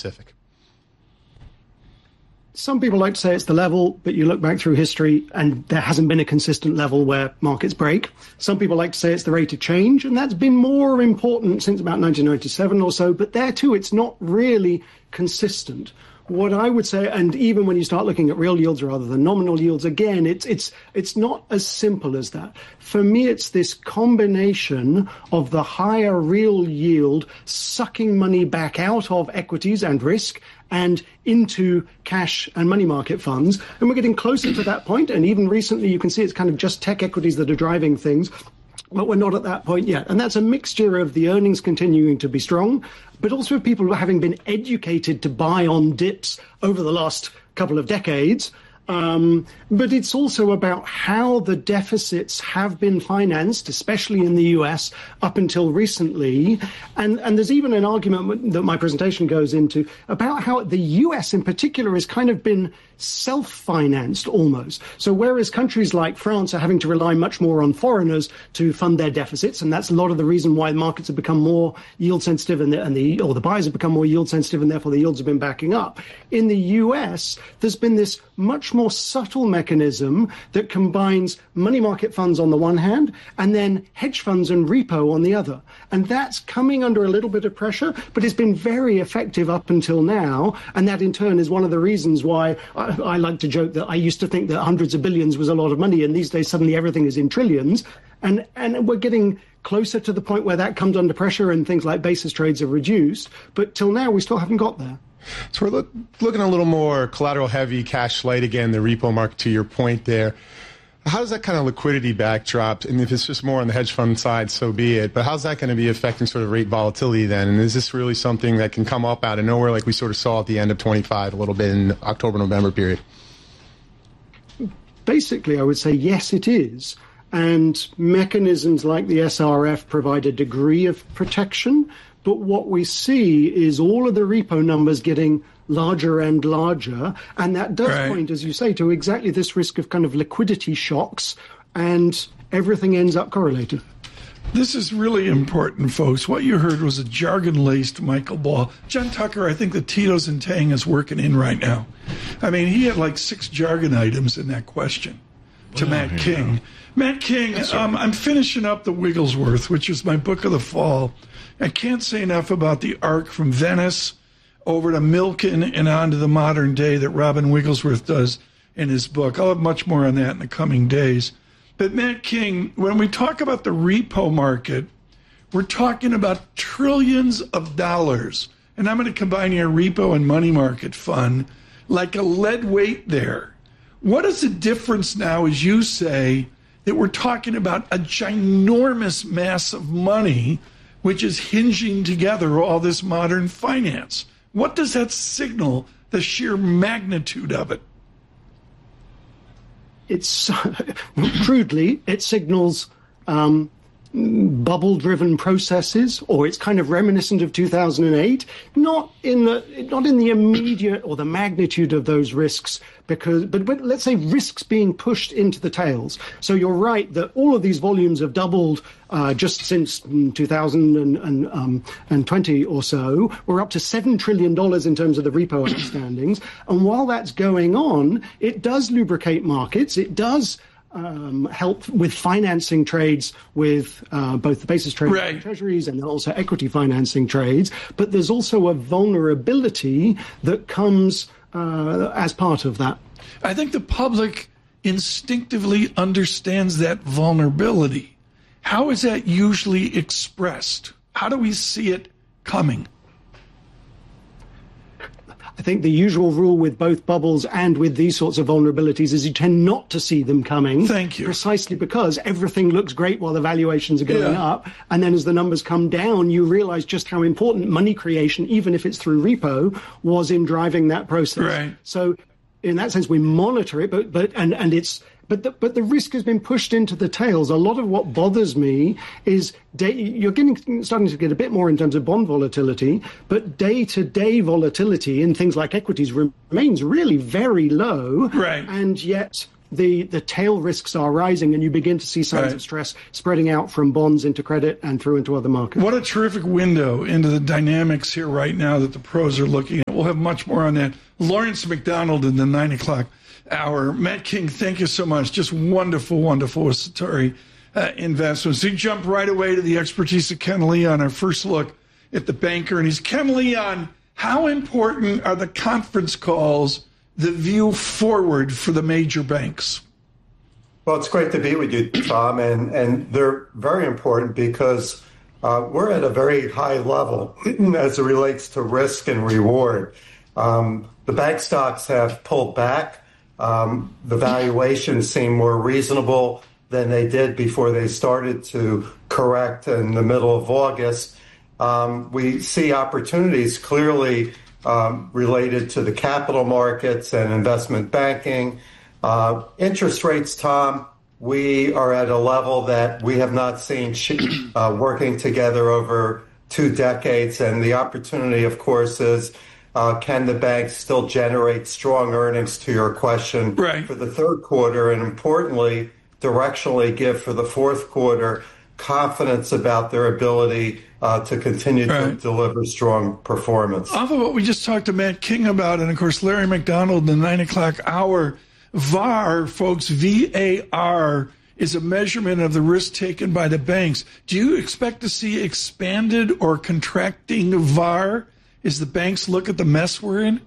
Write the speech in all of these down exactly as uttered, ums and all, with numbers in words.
Pacific? Some people like to say it's the level, but you look back through history and there hasn't been a consistent level where markets break. Some people like to say it's the rate of change, and that's been more important since about nineteen ninety-seven or so, but there too, it's not really consistent. What I would say, and even when you start looking at real yields rather than nominal yields, again, it's it's it's not as simple as that. For me, it's this combination of the higher real yield sucking money back out of equities and risk and into cash and money market funds. And we're getting closer to that point. And even recently, you can see it's kind of just tech equities that are driving things. But we're not at that point yet. And that's a mixture of the earnings continuing to be strong, but also of people having been educated to buy on dips over the last couple of decades. Um, but it's also about how the deficits have been financed, especially in the U S, up until recently. And, and there's even an argument that my presentation goes into about how the U S in particular has kind of been self-financed almost. So whereas countries like France are having to rely much more on foreigners to fund their deficits, and that's a lot of the reason why markets have become more yield sensitive and the, and the or the buyers have become more yield sensitive, and therefore the yields have been backing up. In the U S, there's been this much more subtle mechanism that combines money market funds on the one hand and then hedge funds and repo on the other. And that's coming under a little bit of pressure, but it's been very effective up until now. And that in turn is one of the reasons why I, I like to joke that I used to think that hundreds of billions was a lot of money, and these days suddenly everything is in trillions. And, and we're getting closer to the point where that comes under pressure and things like basis trades are reduced. But till now, we still haven't got there. So we're look, looking a little more collateral heavy, cash light again, the repo market, to your point there. How does that kind of liquidity backdrop, and if it's just more on the hedge fund side, so be it, but how's that going to be affecting sort of rate volatility then? And is this really something that can come up out of nowhere like we sort of saw at the end of twenty-five, a little bit in October, November period? Basically, I would say yes, it is. And mechanisms like the S R F provide a degree of protection. But what we see is all of the repo numbers getting larger and larger. And that does right. point, as you say, to exactly this risk of kind of liquidity shocks, and everything ends up correlated. This is really important, folks. What you heard was a jargon-laced Michael Ball. John Tucker, I think the Tito's and Tang is working in right now. I mean, he had like six jargon items in that question to oh, Matt King. Know. Matt King, yes, um, I'm finishing up The Wigglesworth, which is my book of the fall. I can't say enough about the arc from Venice over to Milken and on to the modern day that Robin Wigglesworth does in his book. I'll have much more on that in the coming days. But Matt King, when we talk about the repo market, we're talking about trillions of dollars. And I'm going to combine your repo and money market fund like a lead weight there. What is the difference now, as you say, that we're talking about a ginormous mass of money which is hinging together all this modern finance? What does that signal, the sheer magnitude of it? It's, crudely, it signals um, bubble-driven processes, or it's kind of reminiscent of two thousand eight, not in the not in the immediate or the magnitude of those risks, because but, but let's say risks being pushed into the tails. So you're right that all of these volumes have doubled uh, just since two thousand twenty or so. We're up to seven trillion dollars in terms of the repo outstandings, and while that's going on, it does lubricate markets. It does Um, help with financing trades with uh, both the basis trade right. and treasuries, and also equity financing trades. But there's also a vulnerability that comes uh, as part of that. I think the public instinctively understands that vulnerability. How is that usually expressed? How do we see it coming? I think the usual rule with both bubbles and with these sorts of vulnerabilities is you tend not to see them coming. Thank you. Precisely because everything looks great while the valuations are going yeah. up. And then as the numbers come down, you realize just how important money creation, even if it's through repo, was in driving that process. Right. So in that sense, we monitor it, but but and, and it's But the, but the risk has been pushed into the tails. A lot of what bothers me is day, you're getting starting to get a bit more in terms of bond volatility, but day-to-day volatility in things like equities remains really very low. Right. And yet the, the tail risks are rising, and you begin to see signs right. of stress spreading out from bonds into credit and through into other markets. What a terrific window into the dynamics here right now that the pros are looking at. We'll have much more on that. Lawrence McDonald in the nine o'clock hour. Matt King, thank you so much. Just wonderful, wonderful Satori uh, investments. We jump right away to the expertise of Ken Leon, our first look at the banker. And he's Ken Leon. How important are the conference calls, the view forward for the major banks? Well, it's great to be with you, Tom, and, and they're very important because uh, we're at a very high level as it relates to risk and reward. Um, the bank stocks have pulled back. Um, the valuations seem more reasonable than they did before they started to correct in the middle of August. Um, we see opportunities clearly Um, related to the capital markets and investment banking. Uh, interest rates, Tom, we are at a level that we have not seen uh, working together over two decades. And the opportunity, of course, is uh, can the banks still generate strong earnings, to your question, right. for the third quarter, and importantly, directionally give for the fourth quarter confidence about their ability uh, to continue right. to deliver strong performance. Off of what we just talked to Matt King about, and of course Larry McDonald in the nine o'clock hour, V A R, folks, V A R is a measurement of the risk taken by the banks. Do you expect to see expanded or contracting V A R as the banks look at the mess we're in?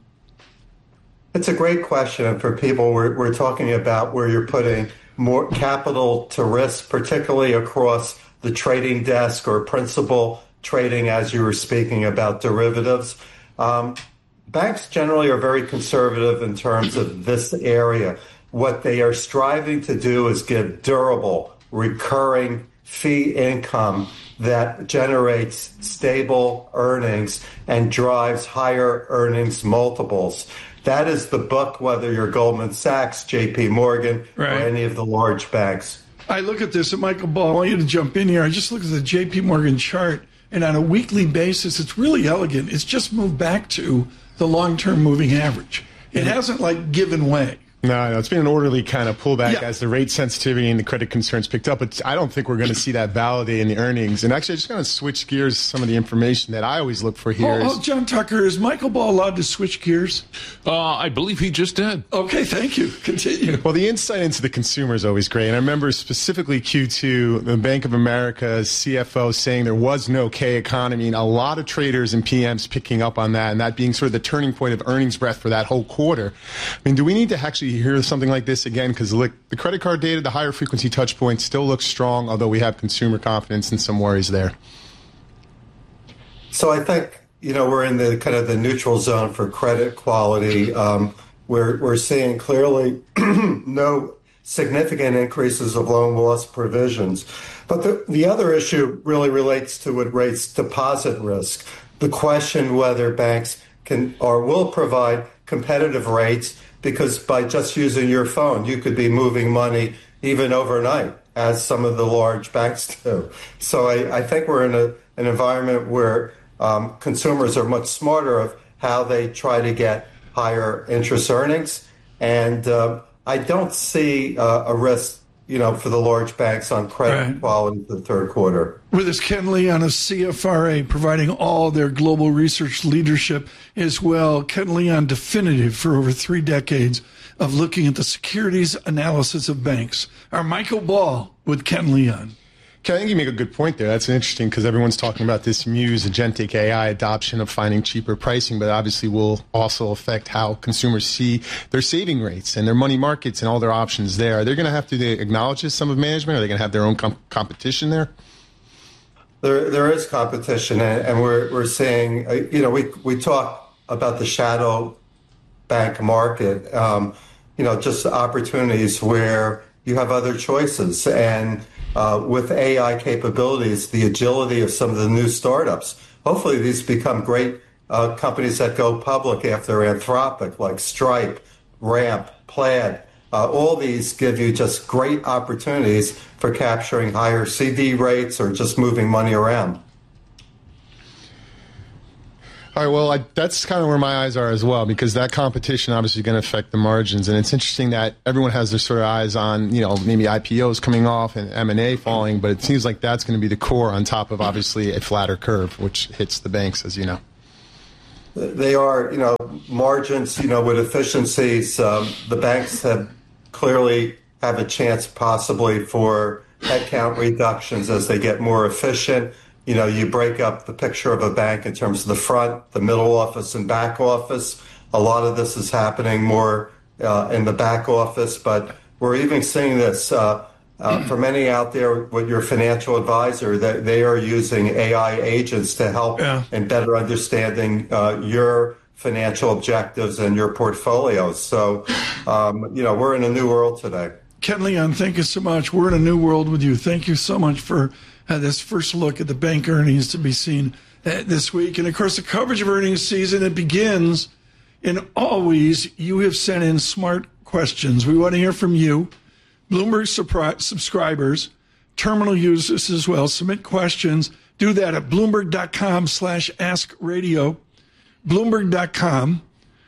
It's a great question. And for people, we're, we're talking about where you're putting more capital to risk, particularly across the trading desk or principal trading, as you were speaking about derivatives. Um, banks generally are very conservative in terms of this area. What they are striving to do is give durable, recurring fee income that generates stable earnings and drives higher earnings multiples. That is the book, whether you're Goldman Sachs, J P Morgan, right. or any of the large banks. I look at this, and Michael Ball, I want you to jump in here. I just look at the J P Morgan chart, and on a weekly basis, it's really elegant. It's just moved back to the long-term moving average. It hasn't, like, given way. No, no, it's been an orderly kind of pullback yeah. as the rate sensitivity and the credit concerns picked up. But I don't think we're going to see that validate in the earnings. And actually, I'm just going to switch gears to some of the information that I always look for here. Oh, is, oh, John Tucker, is Michael Ball allowed to switch gears? Uh, I believe he just did. Okay, thank you. Continue. Well, the insight into the consumer is always great. And I remember specifically Q two, the Bank of America's C F O saying there was no K economy, and a lot of traders and P Ms picking up on that, and that being sort of the turning point of earnings breath for that whole quarter. I mean, do we need to actually hear something like this again? Because look, the credit card data, the higher frequency touch points still looks strong, although we have consumer confidence and some worries there. So I think, you know, we're in the kind of the neutral zone for credit quality. Um, we're, we're seeing clearly no significant increases of loan loss provisions. But the, the other issue really relates to what rates deposit risk. The question whether banks can or will provide competitive rates, because by just using your phone, you could be moving money even overnight, as some of the large banks do. So I, I think we're in a, an environment where um, consumers are much smarter of how they try to get higher interest earnings. And uh, I don't see uh, a risk, you know, for the large banks on credit right. quality for the third quarter. With us, Ken Leon of C F R A, providing all their global research leadership as well. Ken Leon, definitive for over three decades of looking at the securities analysis of banks. Our Michael Ball with Ken Leon. Ken, I think you make a good point there. That's interesting because everyone's talking about this Muse agentic A I adoption of finding cheaper pricing, but obviously will also affect how consumers see their saving rates and their money markets and all their options there. Are they going to have to acknowledge this, some of management? Are they going to have their own com- competition there? There, there is competition, and, and we're we're seeing. Uh, you know, we we talk about the shadow bank market. Um, you know, just opportunities where you have other choices, and uh, with A I capabilities, the agility of some of the new startups. Hopefully, these become great uh, companies that go public after Anthropic, like Stripe, Ramp, Plaid. Uh, all these give you just great opportunities for capturing higher C D rates or just moving money around. All right, well, I, that's kind of where my eyes are as well, because that competition obviously is going to affect the margins. And it's interesting that everyone has their sort of eyes on, you know, maybe I P Os coming off and M and A falling, but it seems like that's going to be the core on top of obviously a flatter curve, which hits the banks, as you know. They are, you know, margins, you know, with efficiencies. Um, the banks have clearly have a chance possibly for headcount reductions as they get more efficient. You know, you break up the picture of a bank in terms of the front, the middle office, and back office. A lot of this is happening more uh, in the back office, but we're even seeing this uh, uh, for many out there with your financial advisor, that they are using A I agents to help yeah. in better understanding uh, your financial objectives and your portfolios. So, um, you know, we're in a new world today. Ken Leon, thank you so much. We're in a new world with you. Thank you so much for uh, this first look at the bank earnings to be seen uh, this week. And, of course, the coverage of earnings season, it begins, and always you have sent in smart questions. We want to hear from you, Bloomberg supri- subscribers, terminal users as well. Submit questions. Do that at Bloomberg.com slash Ask Radio. Bloomberg.com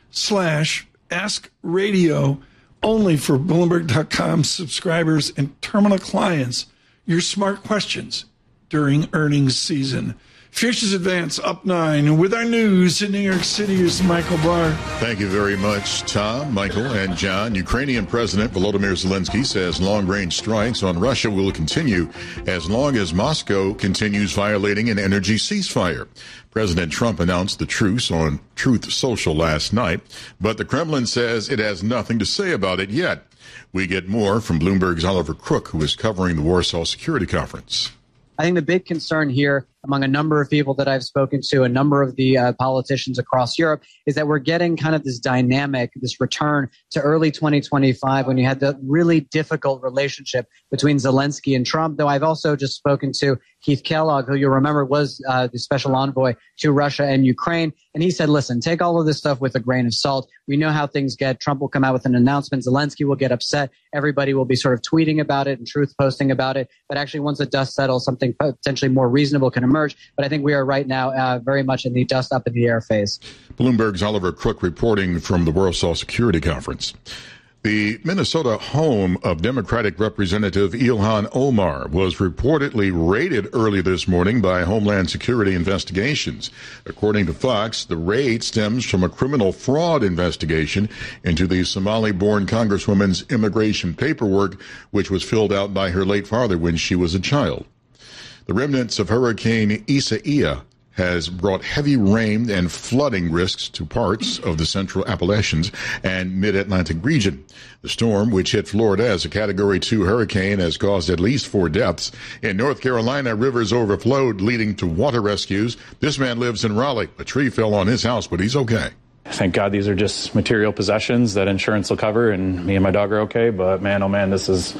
slash Ask Radio. Only for Bloomberg dot com subscribers and terminal clients, your smart questions during earnings season. Futures Advance up nine. With our news in New York City is Michael Barr. Thank you very much, Tom, Michael, and John. Ukrainian President Volodymyr Zelensky says long-range strikes on Russia will continue as long as Moscow continues violating an energy ceasefire. President Trump announced the truce on Truth Social last night, but the Kremlin says it has nothing to say about it yet. We get more from Bloomberg's Oliver Crook, who is covering the Warsaw Security Conference. I think the big concern here among a number of people that I've spoken to, a number of the uh, politicians across Europe, is that we're getting kind of this dynamic, this return to early twenty twenty-five when you had the really difficult relationship between Zelensky and Trump, though I've also just spoken to Keith Kellogg, who you'll remember was uh, the special envoy to Russia and Ukraine. And he said, listen, take all of this stuff with a grain of salt. We know how things get. Trump will come out with an announcement. Zelensky will get upset. Everybody will be sort of tweeting about it and truth posting about it. But actually, once the dust settles, something potentially more reasonable can emerge. But I think we are right now uh, very much in the dust up in the air phase. Bloomberg's Oliver Crook reporting from the Warsaw Security Conference. The Minnesota home of Democratic Representative Ilhan Omar was reportedly raided early this morning by Homeland Security investigations. According to Fox, the raid stems from a criminal fraud investigation into the Somali-born Congresswoman's immigration paperwork, which was filled out by her late father when she was a child. The remnants of Hurricane Isaiah has brought heavy rain and flooding risks to parts of the central Appalachians and mid-Atlantic region. The storm, which hit Florida as a Category two hurricane, has caused at least four deaths. In North Carolina, rivers overflowed, leading to water rescues. This man lives in Raleigh. A tree fell on his house, but he's okay. Thank God these are just material possessions that insurance will cover, and me and my dog are okay. But man, oh man, this is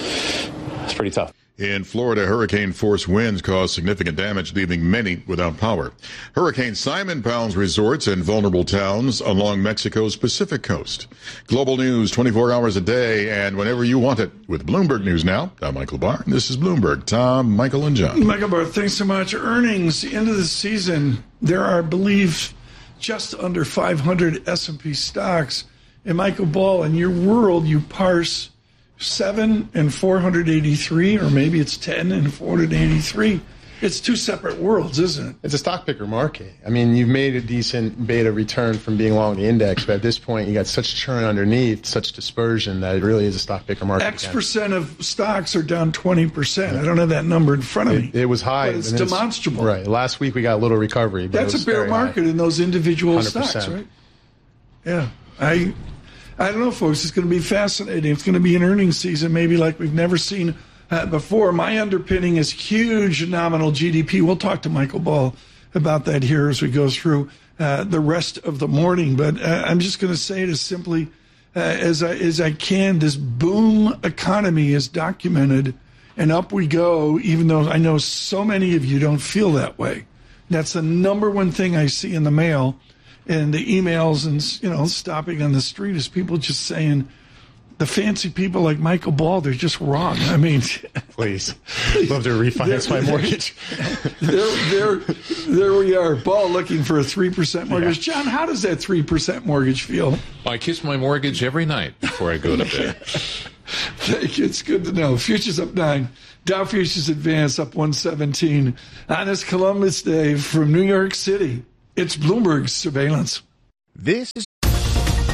it's pretty tough. In Florida, hurricane-force winds caused significant damage, leaving many without power. Hurricane Simon pounds resorts and vulnerable towns along Mexico's Pacific coast. Global news twenty-four hours a day and whenever you want it. With Bloomberg News Now, I'm Michael Barr. This is Bloomberg. Tom, Michael, and John. Michael Barr, thanks so much. Earnings, the end of the season, there are, I believe, just under five hundred S and P stocks. And Michael Ball, in your world, you parse seven and four hundred eighty-three, or maybe it's ten and four hundred eighty-three. It's two separate worlds, isn't it? It's a stock picker market. I mean, you've made a decent beta return from being long the index, but at this point, you got such churn underneath, such dispersion that it really is a stock picker market. X again. Percent of stocks are down twenty percent. I don't have that number in front of me. It, it was high. But it's demonstrable. It's, right. Last week, we got a little recovery. But That's a bear market high. In those individual one hundred percent. Stocks, right? Yeah. I... I don't know, folks. It's going to be fascinating. It's going to be an earnings season maybe like we've never seen uh, before. My underpinning is huge nominal G D P. We'll talk to Michael Ball about that here as we go through uh, the rest of the morning. But uh, I'm just going to say it as simply uh, as, I, as I can. This boom economy is documented, and up we go, even though I know so many of you don't feel that way. That's the number one thing I see in the mail and the emails and, you know, stopping on the street is people just saying, the fancy people like Michael Ball, they're just wrong. I mean, please, love to refinance my mortgage. there, there, there we are. Ball looking for a three percent mortgage. Yeah. John, how does that three percent mortgage feel? I kiss my mortgage every night before I go to bed. Thank you. It's good to know. Futures up nine. Dow Futures advance up one seventeen. On this Columbus Day from New York City, it's Bloomberg Surveillance. This is